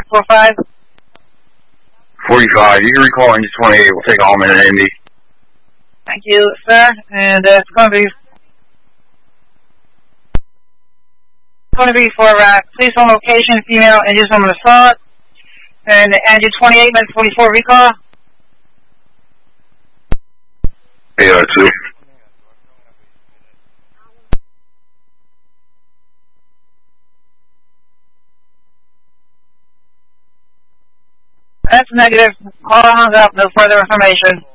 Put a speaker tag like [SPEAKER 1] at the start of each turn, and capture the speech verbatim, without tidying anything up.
[SPEAKER 1] four five.
[SPEAKER 2] forty-five. You can recall engine twenty-eight. We'll take Allman and Indy.
[SPEAKER 1] Thank you, sir. And uh, it's going to be going to be for uh, police on location, female engine on assault, and engine twenty-eight, minute forty-four recall.
[SPEAKER 2] eight oh two.
[SPEAKER 1] That's negative. Call hung up. No further information.